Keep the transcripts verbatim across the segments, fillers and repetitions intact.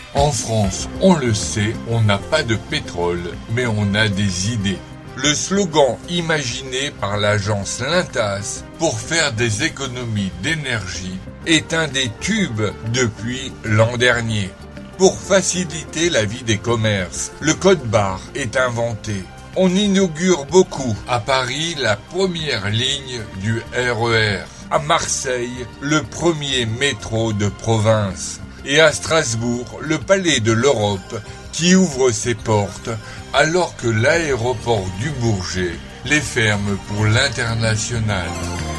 En France, on le sait, on n'a pas de pétrole, mais on a des idées. Le slogan imaginé par l'agence Lintas pour faire des économies d'énergie est un des tubes depuis l'an dernier. Pour faciliter la vie des commerces, le code barre est inventé. On inaugure beaucoup. À Paris, la première ligne du R E R. À Marseille, le premier métro de province. Et à Strasbourg, le palais de l'Europe qui ouvre ses portes alors que l'aéroport du Bourget les ferme pour l'international.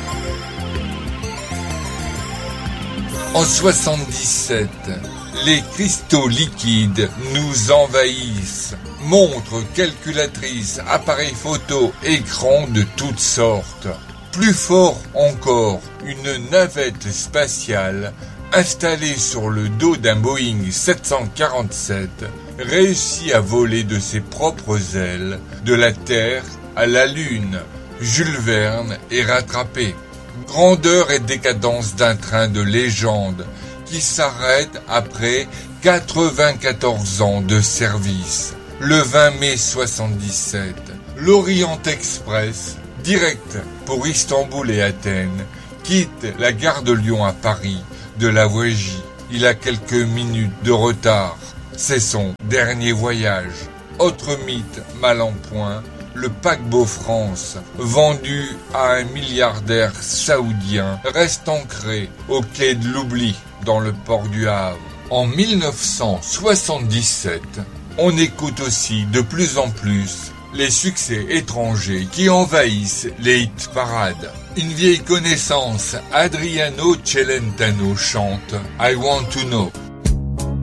En soixante-dix-sept, les cristaux liquides nous envahissent. Montres, calculatrices, appareils photo, écrans de toutes sortes. Plus fort encore, une navette spatiale installée sur le dos d'un Boeing sept cent quarante-sept réussit à voler de ses propres ailes de la Terre à la Lune. Jules Verne est rattrapé. Grandeur et décadence d'un train de légende qui s'arrête après quatre-vingt-quatorze ans de service. Le vingt mai soixante-dix-sept, l'Orient Express, direct pour Istanbul et Athènes, quitte la gare de Lyon à Paris de la Voigie. Il a quelques minutes de retard. C'est son dernier voyage. Autre mythe mal en point, le paquebot France, vendu à un milliardaire saoudien, reste ancré au quai de l'oubli dans le port du Havre. En mille neuf cent soixante-dix-sept, on écoute aussi de plus en plus les succès étrangers qui envahissent les hit parades. Une vieille connaissance, Adriano Celentano chante I Want to Know.